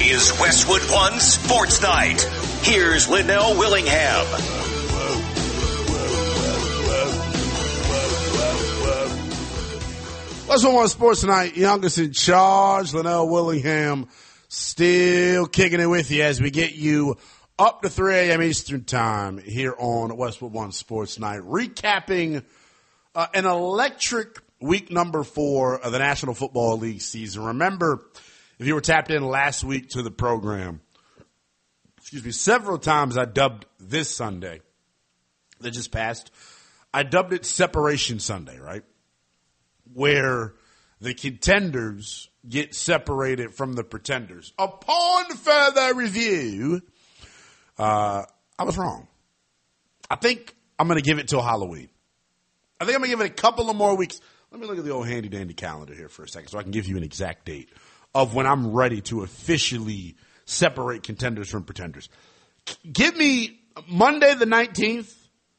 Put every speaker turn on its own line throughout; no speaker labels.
is Westwood One Sports Night. Here's Linnell Willingham.
Westwood One Sports Night, youngest in charge, Linnell Willingham, still kicking it with you as we get you up to 3 a.m. Eastern Time here on Westwood One Sports Night, recapping an electric week number 4 of the National Football League season. Remember, if you were tapped in last week to the program, several times I dubbed this Sunday that just passed, I dubbed it Separation Sunday, right? Where the contenders get separated from the pretenders. Upon further review, I was wrong. I think I'm going to give it till Halloween. I think I'm going to give it a couple of more weeks. Let me look at the old handy-dandy calendar here for a second so I can give you an exact date of when I'm ready to officially separate contenders from pretenders. Give me Monday the 19th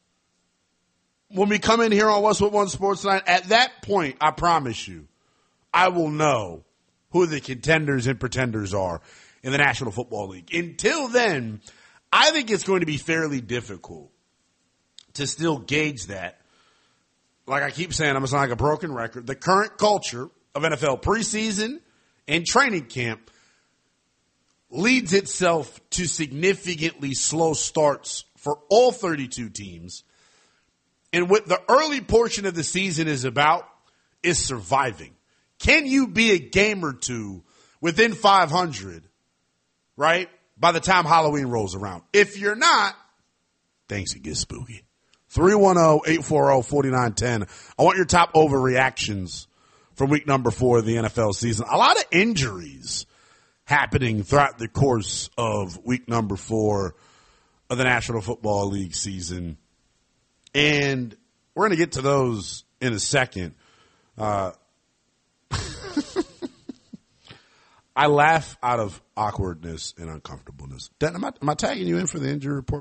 when we come in here on Westwood One Sports Night. At that point, I promise you, I will know who the contenders and pretenders are in the National Football League. Until then, I think it's going to be fairly difficult to still gauge that. Like I keep saying, I'm going to sound like a broken record. The current culture of NFL preseason and training camp leads itself to significantly slow starts for all 32 teams. And what the early portion of the season is about is surviving. Can you be a game or two within 500, right, by the time Halloween rolls around? If you're not, things can get spooky. 310-840-4910. I want your top overreactions from week number 4 of the NFL season. A lot of injuries happening throughout the course of week number 4 of the National Football League season. And we're going to get to those in a second. I laugh out of awkwardness and uncomfortableness. Am I tagging you in for the injury report?